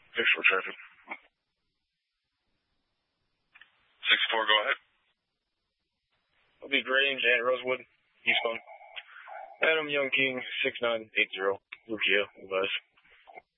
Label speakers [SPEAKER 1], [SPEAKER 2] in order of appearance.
[SPEAKER 1] Fix for traffic.
[SPEAKER 2] 6-4, go ahead.
[SPEAKER 1] It'll be Grange and Rosewood, eastbound. Adam Young King, 6980, Lucia, West.